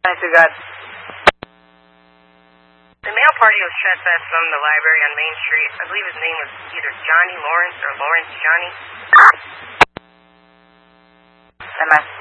Honest to God. The male party was trespassed from the library on Main Street. I believe his name was either Johnny Lawrence or Lawrence Johnny. Sama.